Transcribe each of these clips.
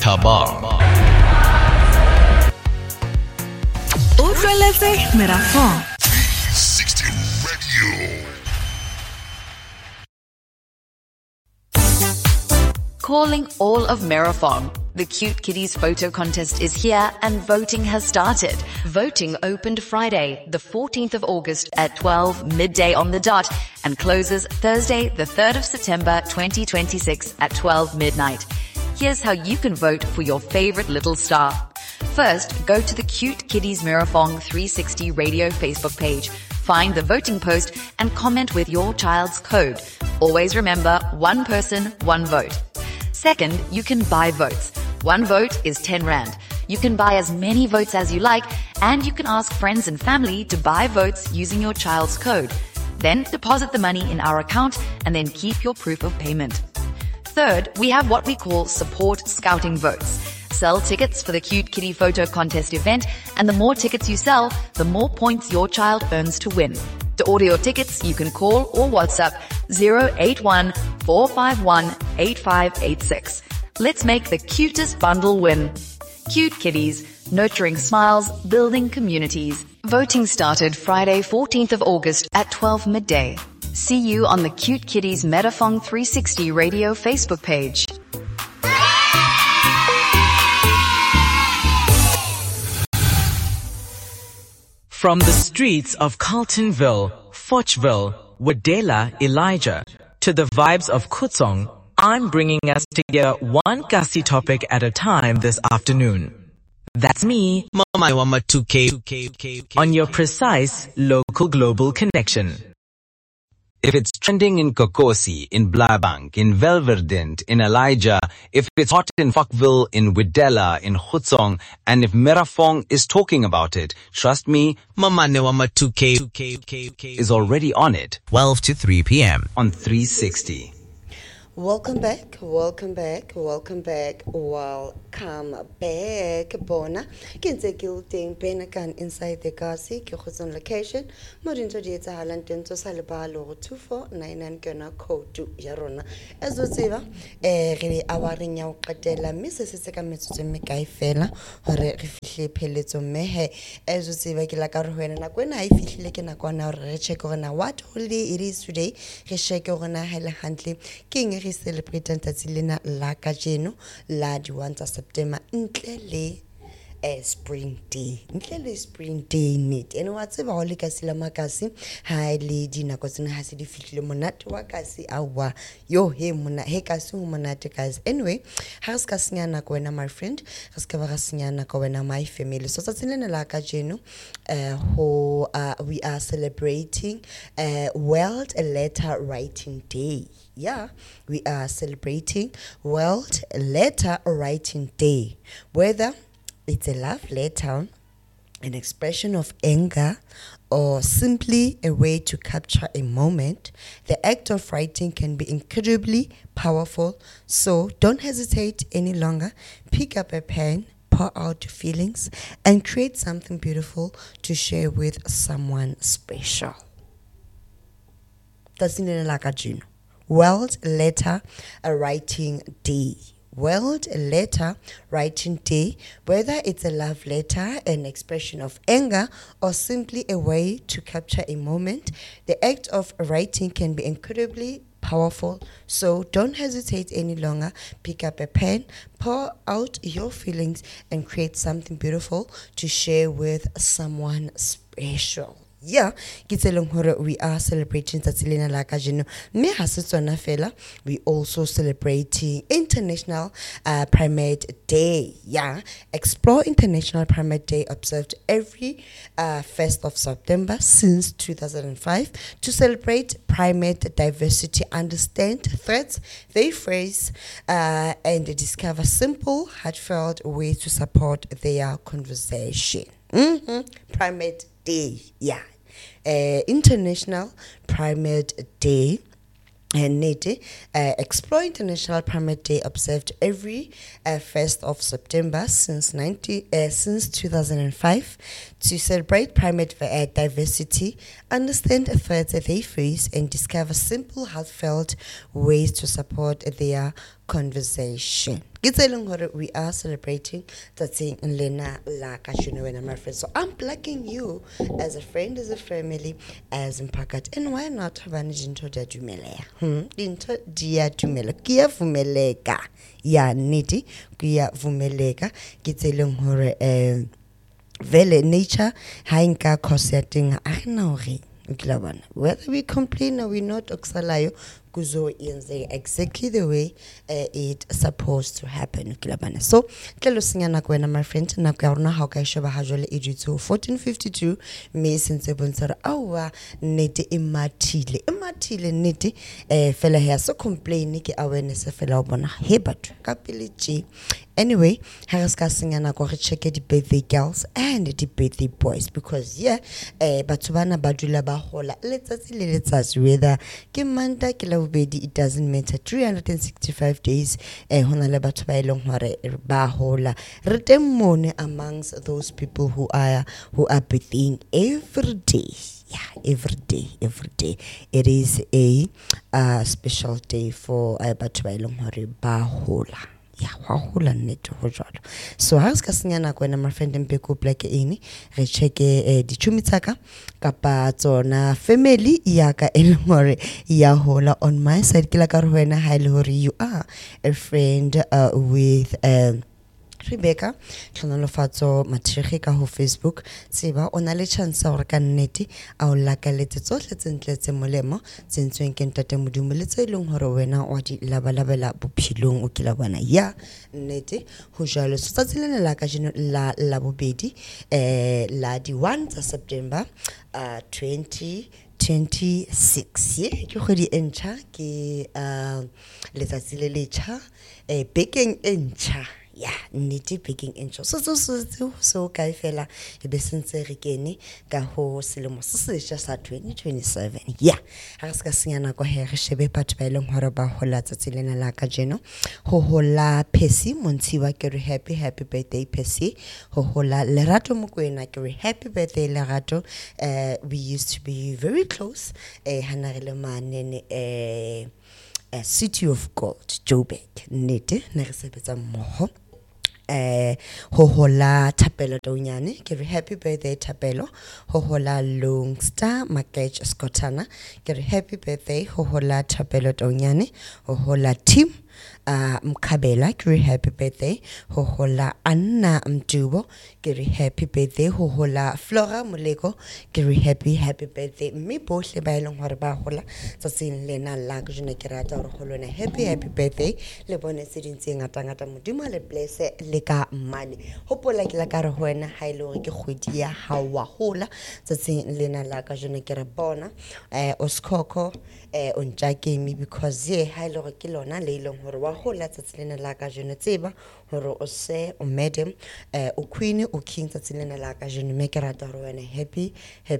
Thabang. Utlweletse Merafong. 360 Radio. Calling all of Merafong. The Cute Kitties photo contest is here and voting has started. Voting opened Friday, the 14th of August at 12 midday on the dot and closes Thursday, the 3rd of September 2026 at 12 midnight. Here's how you can vote for your favorite little star. First, go to the Cute Kitties Merafong 360 Radio Facebook page. Find the voting post and comment with your child's code. Always remember, one person, one vote. Second, you can buy votes. One vote is 10 Rand. You can buy as many votes as you like, and you can ask friends and family to buy votes using your child's code. Then deposit the money in our account and then keep your proof of payment. Third, we have what we call support scouting votes. Sell tickets for the Cute Kitty photo contest event, and the more tickets you sell, the more points your child earns to win. To order your tickets, you can call or WhatsApp 081 451 8586. Let's make the cutest bundle win. Cute Kitties, nurturing smiles, building communities. Voting started Friday, 14th of August at 12 midday. See you on the Cute Kitties Merafong 360 Radio Facebook page. From the streets of Carltonville, Fochville, Wadela, Elijah, to the vibes of Kutsong, I'm bringing us together one Kasi topic at a time this afternoon. That's me, Mama Wama 2K. on your precise local global connection. If it's trending in Kokosi, in Blabank, in Velverdint, in Elijah, if it's hot in Fochville, in Widella, in Hutsong, and if Merafong is talking about it, trust me, Mama Newama 2K is already on it. 12 to 3 p.m. on 360. Welcome back, welcome back. Bona. Kinse gilting Benakan inside the Kasi, Kyoson location. Modinto Dieta Halantin to Salibalo 2499 Gana code to Yarona. As was ever, really our rinya Cadella, Mrs. Sekamitsu to make I fella, or reflect pellets mehe, as was ever Kilakaruena, when I feel like an aquana check on what holiday it is today, he shake on a hella Huntley, King. Celebrating Tazilina la Kajeno, la Juanta September, Ntlele Spring Day need. And what's about Holy Casilla Macassi, highly Dina Cousin Hasidi Filimonat, Wakasi, Awa, yo, him, Hekasu, Monatikas. Anyway, has Casiana Coena, my friend, has Cavarasiana Coena, my family. So that's in la Kajeno, who we are celebrating World Letter Writing Day. Yeah, we are celebrating World Letter Writing Day. Whether it's a love letter, an expression of anger, or simply a way to capture a moment, the act of writing can be incredibly powerful. So don't hesitate any longer. Pick up a pen, pour out your feelings, and create something beautiful to share with someone special. That's in the World Letter Writing Day. World Letter Writing Day, whether it's a love letter, an expression of anger, or simply a way to capture a moment, the act of writing can be incredibly powerful. So don't hesitate any longer. Pick up a pen, pour out your feelings, and create something beautiful to share with someone special. Yeah, we are celebrating Tatsilina Lakajino. Me hasitsona fela. We also celebrating International Primate Day. Yeah, Explore International Primate Day observed every 1st of September since 2005 to celebrate primate diversity, understand threats they face, and discover simple, heartfelt ways to support their conversation. Primate Day, yeah. International Primate Day. Explore International Primate Day observed every 1st of September since 2005 to celebrate primate diversity, understand the threats that they face, and discover simple, heartfelt ways to support their conversation. We are celebrating Tatsing Lena La Kashino and my friends. So I'm plugging you as a friend, as a family, as Mpakat. And why not Vanijin to Dumelea? Dinto dia Dumela. Kia Vumelega. Ya niti. Kia Vumelega. Kitselung hore vele nature. Hainka kosetting. I know. Whether we complain or we not, Oxalayo Kuzo is exactly the way it's supposed to happen. So, Kelosingana Gwena, my friend, Nakarna Hokashaba Hajole Ejito 1452 May since Ebonsar Awa Nete Imatile Nete fella here so complain Niki awareness a fellow bona Hebat Kapilichi. Anyway, Haraska Singana go check the birthday girls and the birthday boys because Batubana Badula Bahola let's us whether Kimanda Kilabedi it doesn't matter 365 days Honala Batuba Longhare Bahola Retemone amongst those people who are birthing every day. Yeah, every day. It is a special day for Batuba Longhare Bahola. So I was kasingana kwena my friend Mpeko Black ini re cheke di chumitaka kapa tsona family yaka elmore ya hola on my side kila ka rwena hailori you are a friend with Rebecca Tlhonolofatso Matrege ka ho Facebook tseba ona le chance hore ka nnete a o lakaletse tsohle tsentletse molemo tsentsweng ke ntate modumo le tseleng hore wena wa di labalabela bophilong o kila bona ya nnete ho jalo tsatsile la ka jeno la bobedi la di 1 tsa September 2026 ke kgwedi entšha ke letsatsi le letšha baking entšha yeah niti picking intro so kai fela e be sentse re kene ka ho selemo se setjha sa 2027 yeah ha se ka senyana go he re shebe batho ba ileng hore ba hola tsatsilena la ka jeno ho hola Percy Montsiwa ke re happy birthday Percy ho hola Lerato Mokoena ke re happy birthday Lerato we used to be very close hana re le manene City of Gold Joburg nete ne re sebetsa mmoho ho hola Thapelo Tonyane ke re happy birthday Thapelo ho hola Longstar Makech Scottana ke re happy birthday ho hola Thapelo Tonyane ho hola Tim Mkhabela ke re happy birthday ho hola Anna Mdubo ke re happy birthday ho hola Flora Moleko ke re happy birthday mme bohle ba ileng hore ba hola tsatsing lena la go jona ke rata hore ho lona happy birthday le bone se dintse ngata modimo le bless le ka mmane hopola ke la ka re ho wena ha ile hore ke kgwedi ya hawa hola tsatsing lena la ka jona ke re bona Oskoko on Jakemi because ha ile hore ke lona le ileng hore wa hola tsatsing la ka jona tseba hore o se o madam o queen o king tsatsing la ka jona me ke rata hore wena happy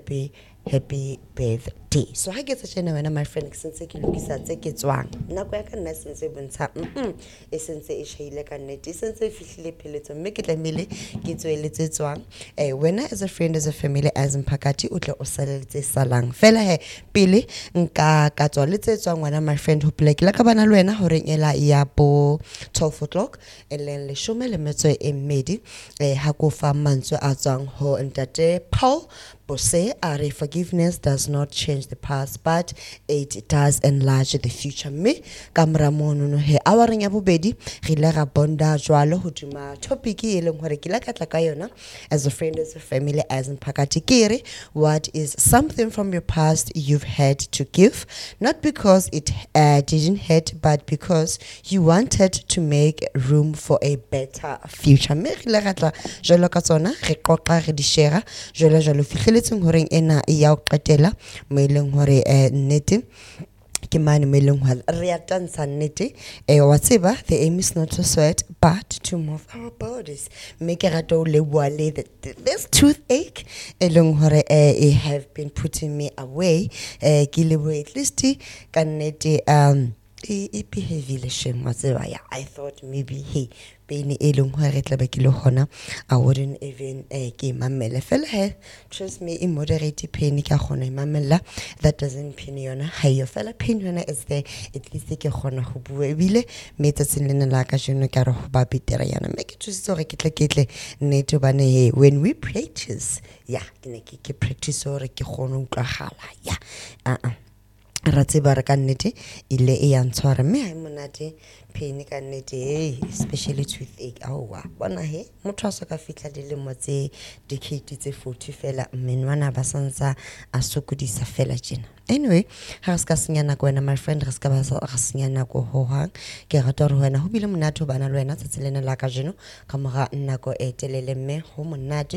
birthday so ha ke tsena wena my friend since ke lokisa tse ke tswang nako ya ka nna sense bontsha e sense e shaile ka nnete sense fihlile pheletso mme ke tlamile ke tsweletse tswang wena as a friend as a family as Mphakati o tle o saletse salang fela he pele nka ka tswa le tse tswang wena my friend ho plek la ka bana le wena hore ela ya po 12 o'clock eleng le shome le metso e mmedi ha ko fa mantswe a tswang ho ntate Paul Bose are forgiveness does not change the past but it does enlarge the future me kamra mono no he awaring ya bobedi re le ga bonda jwalo ho duma topic e leng hore ke la ka tla ka yona as a friend as a family as Mphakati kere what is something from your past you've had to give not because it didn't hurt but because you wanted to make room for a better future me re le ga tla jwalo ka tsona re qoqa re di share jwalo fihleletseng hore ena ya o qetela mo ileng hore nnete ke mane mo ileng hore re ya tansa nnete wa tseba the aim is not to sweat but to move our bodies make it to le wale this toothache eleng hore it have been putting me away ke le at least ka nnete e behavile shame wa tseba ya I thought maybe hey pain e leng hore re tla ba ke le hona I wouldn't even ke mamela fela he trust me in moderate pain ka gona mamela that doesn't pain yona hayo fela pain yona is there at least ke gona go bua ebile me tsatsing lena la ka jeno ka re go ba betere yana me ke tsitse gore ke tle neto bane he when we practice yeah ke practice gore ke gona utlwagala yeah ratse ba re ka nnete ile e ya ntshwara me ha monate pain ka nnete especially toothache wa bona he motho a se ka fitla dilemo tse decade tse 40 fela menwana ba santsa a sokodisa fela jena anyway ha se ka senya nako wena my friend ga se ka ba senya nako ho hang ke rata re wena ho bile monate ho bana le wena tsetselena la ka jeno ka mora nako e telele mme ho monate